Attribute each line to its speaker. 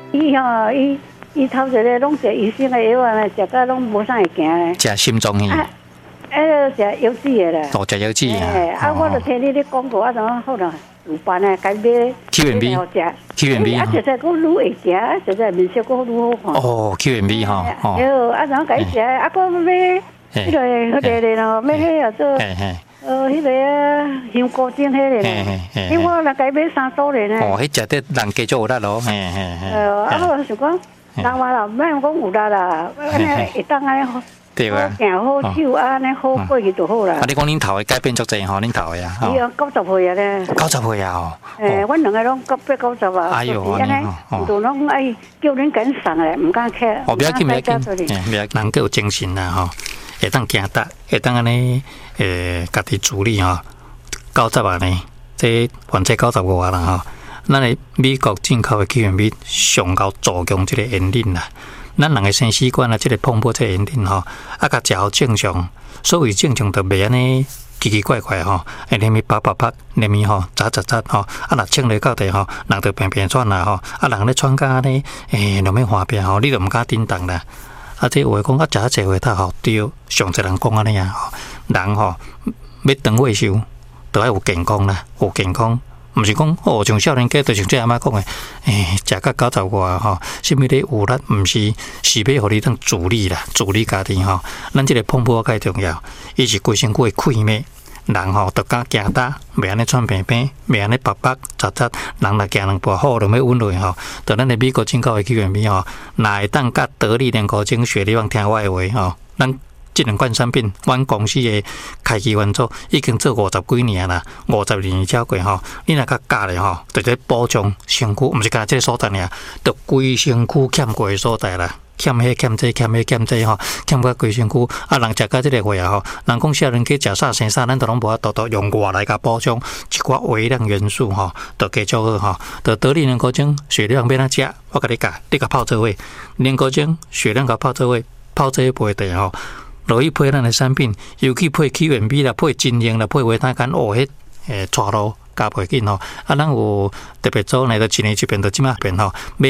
Speaker 1: 伊头一个拢食医生的药啊，食到拢无啥会行咧。
Speaker 2: 食心脏药。
Speaker 1: 食油脂的啦。
Speaker 2: 食油脂
Speaker 1: 啊！我就听你咧广告啊，怎好啦？有办啊，该买。
Speaker 2: QNB。QNB。
Speaker 1: 啊，实在佫愈会食，啊，实在面色佫愈好看。
Speaker 2: 哦 ，QNB 哈。
Speaker 1: 啊，怎该食？啊，佫要迄个咧咯，要迄个做。迄个啊，香菇精迄个咧。因为我若该买3组咧。
Speaker 2: 哦，迄食得人加足有力咯。
Speaker 1: 啊，我想讲，人话啦，莫讲有力啦，安尼会当安尼。
Speaker 2: 对啊，
Speaker 1: 行好手啊，安尼好过去就好啦。
Speaker 2: 啊，你讲恁头的改变足济吼，恁头的啊。
Speaker 1: 伊啊，90岁啊咧。90
Speaker 2: 岁啊哦。
Speaker 1: 阮两个拢890啊。
Speaker 2: 哎呦，
Speaker 1: 安尼，就拢爱叫恁紧送咧，唔敢客。
Speaker 2: 哦，不要紧，不要紧，人够有精神啦吼，会当行得，会当安尼家己处理吼，90啊呢，这反正95啊啦吼。咱的美国进口的 QNB 上高助强这个炎症啦。咱人的生习惯啊，这个碰破这个炎症吼，啊，甲食好正常，所谓正常就袂安尼奇奇怪怪吼，连咪啪，连咪吼扎吼，啊，若清理到地吼，人就平喘啦吼，啊，人咧喘甲安尼，两面滑边吼，你就毋敢叮当啦。啊，这话讲啊，食一回他吼，对，上一人讲安尼啊，人吼要长寿寿，都要有健康啦，有健康。毋是讲哦，像少年家，就像这阿妈讲的，食到90外吼，什么咧有力，毋是要互你当自理啦，自理家庭吼。咱这个碰破介重要，伊是规身躯的气脉，人吼得敢行大，袂安尼喘平，袂安尼扎，人若行两步好就要稳落吼。就咱的美国进口的 QNB 吼，若会当甲得力莲膏精血，你望听我的话吼，咱。这两款产品，阮公司的开机员组已经做50几年啦，50年超过吼。你若较教咧吼，就在补充身躯，毋是干这个所在尔，就规身躯欠过的所在啦，欠迄欠这吼，欠到规身躯。啊，人食到这个话啊吼，人讲少年家食啥生啥，咱都拢无法度用外来甲补充一寡微量元素吼，就加足好吼。就得力莲膏精血量要哪食？我甲你教，你甲泡做伙，莲膏精血量甲泡做伙，泡做伙配地吼。落去配咱的产品，尤其配 QNB 啦，配金鹰啦，配维他干，迄带路加袂紧吼。啊，咱有特别做呢，就一年一遍，就即马变吼。